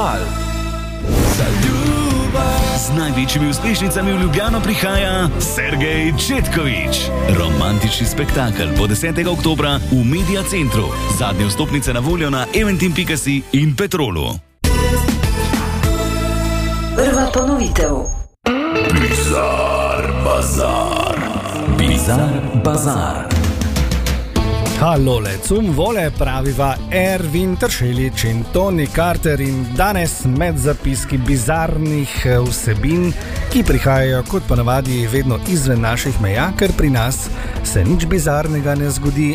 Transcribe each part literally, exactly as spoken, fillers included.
Z največjimi uspešnicami v Ljubljano prihaja Sergej Četkovič. Romantični spektakel bo desetega oktobra v Media Centru. Zadnje vstopnice na voljo na eventim pika si in Petrolu. Prva ponovitev. Bizar Bazar. Bizar Bazar. Halole, cum vole, praviva Ervin Tršelič in Toni Carter in danes med zapiski bizarnih vsebin, ki prihajajo kot ponavadi vedno izven naših meja, ker pri nas se nič bizarnega ne zgodi.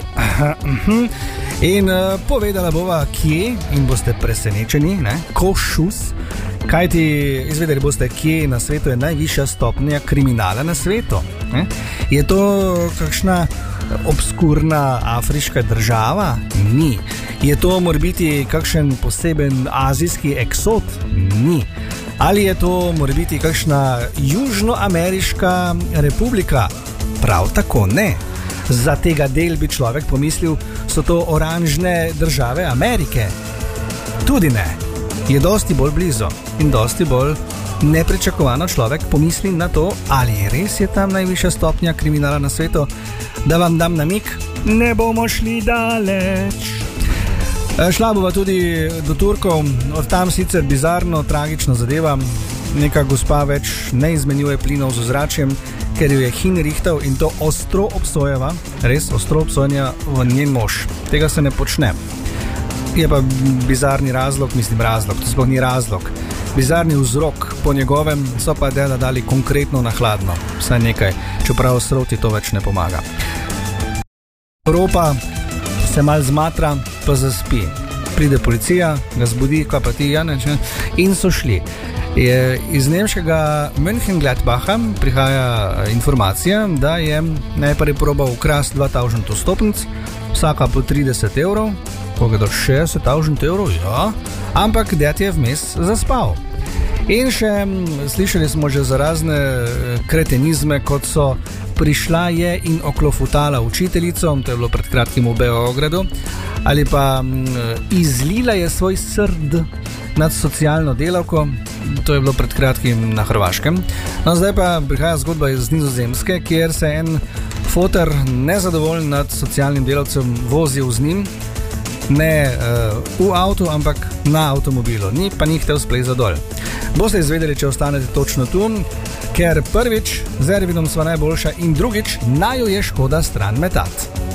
In uh, povedala bova, kje, in boste presenečeni, ne, košus, kajti izvedeli boste, kje na svetu je najvišja stopnja kriminala na svetu. Ne? Je to kakšna obskurna afriška država? Ni. Je to morbiti kakšen poseben azijski eksot? Ni. Ali je to morbiti kakšna južnoameriška republika? Prav tako ne. Za tega del bi človek pomislil, so to oranžne države Amerike. Tudi ne. Je dosti bolj blizu in dosti bolj nepričakovano človek pomisli na to, ali res je tam najvišja stopnja kriminala na svetu. Da vam dam namig, ne bomo šli daleč. Šla bova tudi do Turkov, od tam sicer bizarno, tragično zadeva. Neka gospa več ne izmenjuje plinov z ozračjem, ker jo je hinrihtal in to ostro obsojeva, res ostro obsojanja v njen mož. Tega se ne počne. Je pa bizarni razlog, mislim razlog, to sploh ni razlog. Bizarni vzrok po njegovem so pa dela dali konkretno na hladno. Vsaj nekaj, čeprav sroti to več ne pomaga. Evropa se mal zmatra, pa zaspi. Pride policija, ga zbudi, kaj pa ti, Janeč, in so šli. Je iz nemškega Mönchengladbacha prihaja informacija, da je najprej probal ukrasti dva tisoč vstopnic, vsaka po trideset evrov, koga do šestdeset tisoč evrov, ja, ampak ded je vmes zaspal. In še slišali smo že za razne kretenizme, kot so prišla je in oklofutala učiteljico, to je bilo pred kratkim v Beogradu, ali pa izlila je svoj srd nad socialno delavko, to je bilo pred kratkim na Hrvaškem. No, zdaj pa prihaja zgodba iz Nizozemske, kjer se en foter nezadovoljen nad socialnim delavcem vozil z njim, ne uh, v avtu, ampak na avtomobilu, ni pa ni htel splezati dol. Boste izvedeli, če ostanete točno tu, ker prvič z Ervinom sva najboljša in drugič naju je škoda stran metati.